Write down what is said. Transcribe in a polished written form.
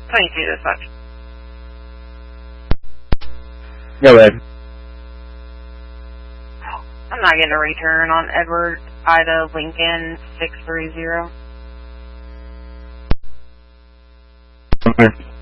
22 dispatch. Go ahead. I'm not getting a return on Edward Ida Lincoln 630. Okay.